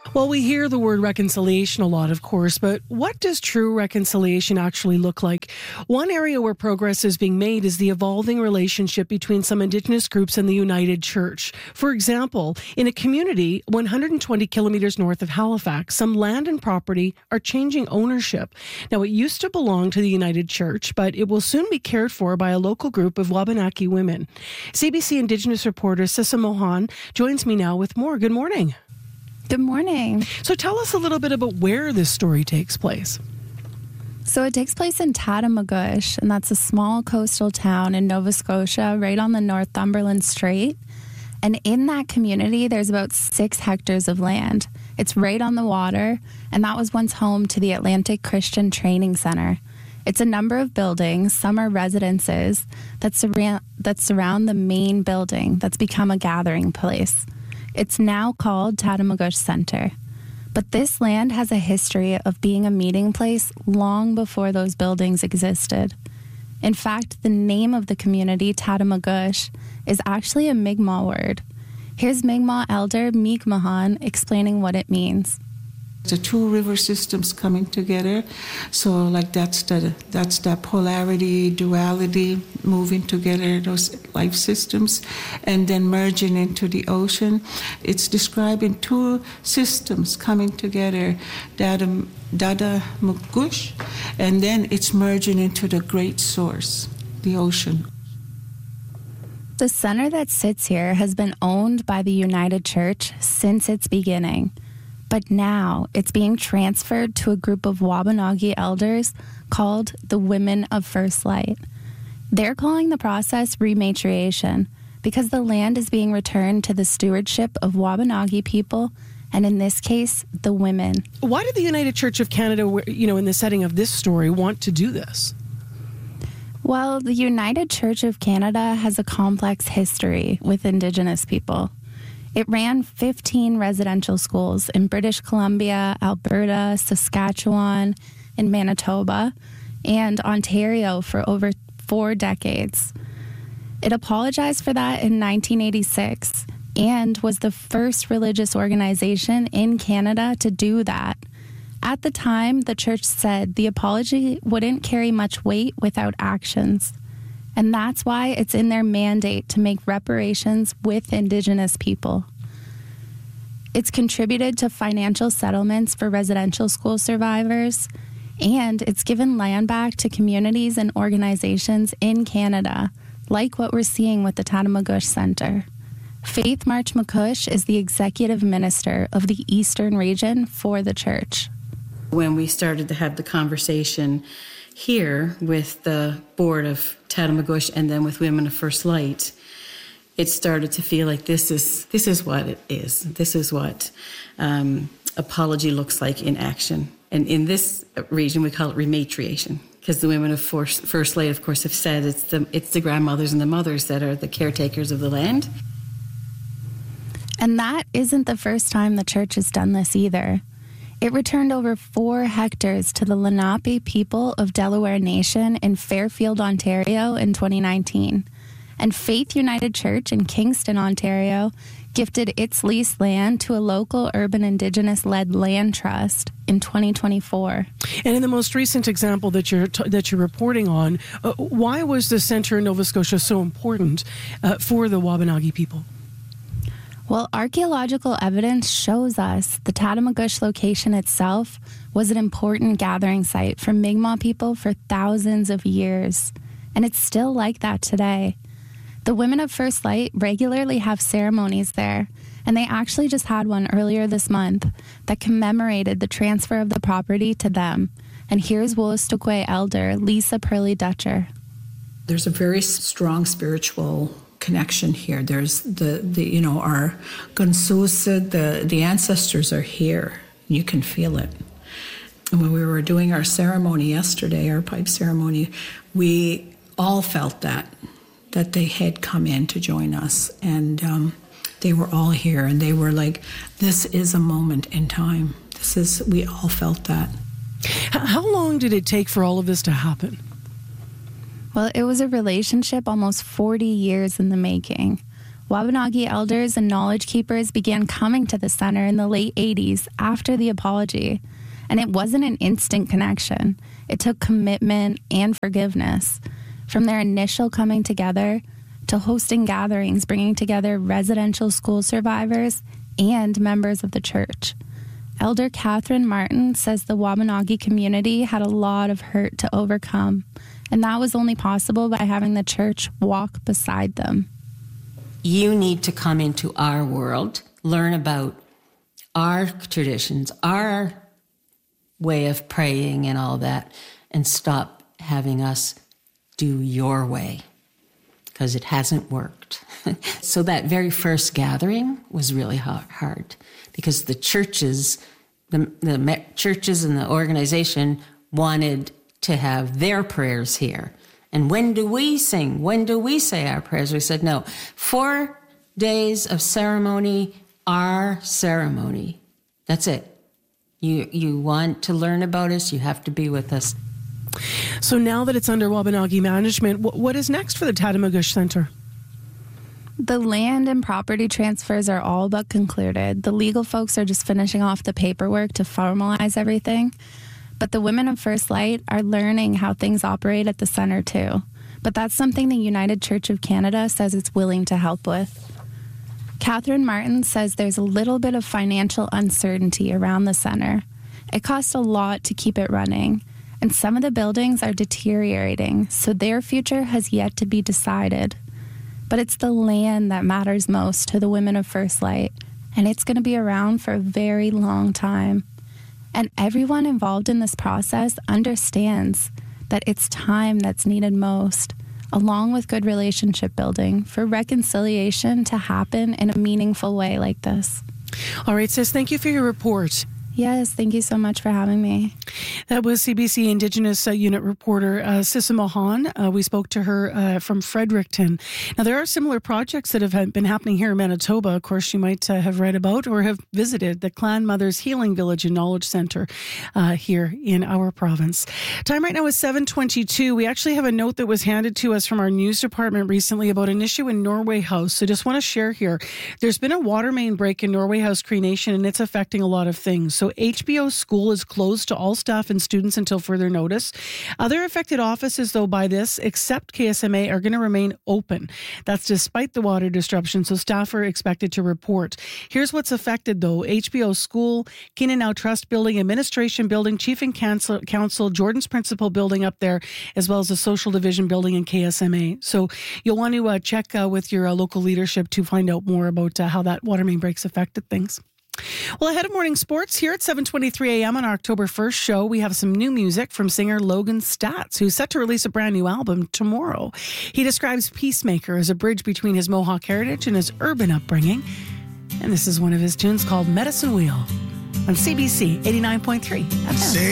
Well, we hear the word reconciliation a lot, of course, but what does true reconciliation actually look like? One area where progress is being made is the evolving relationship between some Indigenous groups and the United Church. For example, in a community 120 kilometers north of Halifax, some land and property are changing ownership. Now, it used to belong to the United Church, but it will soon be cared for by a local group of Wabanaki women. CBC Indigenous reporter Sissa Mohan joins me now with more. Good morning. Good morning. So tell us a little bit about where this story takes place. So it takes place in Tatamagouche, and that's a small coastal town in Nova Scotia, right on the Northumberland Strait. And in that community, there's about 6 hectares of land. It's right on the water, and that was once home to the Atlantic Christian Training Center. It's a number of buildings, some are residences, that surround the main building that's become a gathering place. It's now called Tatamagouche Center. But this land has a history of being a meeting place long before those buildings existed. In fact, the name of the community, Tatamagouche, is actually a Mi'kmaq word. Here's Mi'kmaq elder Mi'kmahan explaining what it means. The 2 river systems coming together, so like that's that polarity, duality, moving together, those life systems, and then merging into the ocean. It's describing 2 systems coming together, Tatamagouche, and then it's merging into the great source, the ocean. The center that sits here has been owned by the United Church since its beginning. But now it's being transferred to a group of Wabanaki elders called the Women of First Light. They're calling the process rematriation because the land is being returned to the stewardship of Wabanaki people, and in this case, the women. Why did the United Church of Canada, in the setting of this story, want to do this? Well, the United Church of Canada has a complex history with Indigenous people. It ran 15 residential schools in British Columbia, Alberta, Saskatchewan, and Manitoba, and Ontario for over 4 decades. It apologized for that in 1986 and was the first religious organization in Canada to do that. At the time, the church said the apology wouldn't carry much weight without actions. And that's why it's in their mandate to make reparations with Indigenous people. It's contributed to financial settlements for residential school survivors, and it's given land back to communities and organizations in Canada, like what we're seeing with the Tatamagouche Center. Faith March McCush is the executive minister of the Eastern region for the church. When we started to have the conversation here with the board of Tatamagouche and then with Women of First Light, it started to feel like this is what it is. This is what apology looks like in action. And in this region, we call it rematriation, because the Women of First Light, of course, have said it's the grandmothers and the mothers that are the caretakers of the land. And that isn't the first time the church has done this either. It returned over 4 hectares to the Lenape people of Delaware Nation in Fairfield, Ontario in 2019. And Faith United Church in Kingston, Ontario, gifted its leased land to a local urban Indigenous-led land trust in 2024. And in the most recent example that you're reporting on, why was the center in Nova Scotia so important for the Wabanaki people? Well, archaeological evidence shows us the Tatamagouche location itself was an important gathering site for Mi'kmaq people for thousands of years, and it's still like that today. The Women of First Light regularly have ceremonies there, and they actually just had one earlier this month that commemorated the transfer of the property to them. And here's Wolastoqey elder Lisa Pearly Dutcher. There's a very strong spiritual connection here. There's our Gunsusa, the ancestors are here. You can feel it. And when we were doing our ceremony yesterday, our pipe ceremony, we all felt that they had come in to join us, and they were all here, and they were like, this is a moment in time. We all felt that. How long did it take for all of this to happen? Well, it was a relationship almost 40 years in the making. Wabanaki elders and knowledge keepers began coming to the center in the late 80s after the apology. And it wasn't an instant connection. It took commitment and forgiveness. From their initial coming together to hosting gatherings, bringing together residential school survivors and members of the church. Elder Catherine Martin says the Wabanaki community had a lot of hurt to overcome, and that was only possible by having the church walk beside them. You need to come into our world, learn about our traditions, our way of praying and all that, and stop having us do your way, because it hasn't worked. So that very first gathering was really hard because the churches, the churches and the organization wanted to have their prayers here. And when do we sing? When do we say our prayers? We said, no, 4 days of ceremony, our ceremony. That's it. You want to learn about us, you have to be with us. So now that it's under Wabanaki management, what is next for the Tatamagouche Center? The land and property transfers are all but concluded. The legal folks are just finishing off the paperwork to formalize everything. But the women of First Light are learning how things operate at the center too. But that's something the United Church of Canada says it's willing to help with. Catherine Martin says there's a little bit of financial uncertainty around the center. It costs a lot to keep it running, and some of the buildings are deteriorating, so their future has yet to be decided. But it's the land that matters most to the women of First Light, and it's going to be around for a very long time. And everyone involved in this process understands that it's time that's needed most, along with good relationship building, for reconciliation to happen in a meaningful way like this. All right, sis, thank you for your report. Yes, thank you so much for having me. That was CBC Indigenous Unit reporter Sissa Mohan. We spoke to her from Fredericton. Now, there are similar projects that have been happening here in Manitoba. Of course, you might have read about or have visited the Clan Mothers Healing Village and Knowledge Centre here in our province. Time right now is 7:22. We actually have a note that was handed to us from our news department recently about an issue in Norway House. So just want to share here. There's been a water main break in Norway House Cree Nation, and it's affecting a lot of things. So HBO School is closed to all staff and students until further notice. Other affected offices, though, by this, except KSMA, are going to remain open. That's despite the water disruption, so staff are expected to report. Here's what's affected, though. HBO School, Keenan Trust Building, Administration Building, Chief and Council, Jordan's Principal Building up there, as well as the Social Division Building and KSMA. So you'll want to check with your local leadership to find out more about how that water main breaks affected things. Well, ahead of morning sports here at 7:23 a.m. on our October 1st show, we have some new music from singer Logan Statz, who's set to release a brand new album tomorrow. He describes Peacemaker as a bridge between his Mohawk heritage and his urban upbringing. And this is one of his tunes called Medicine Wheel on CBC 89.3 FM.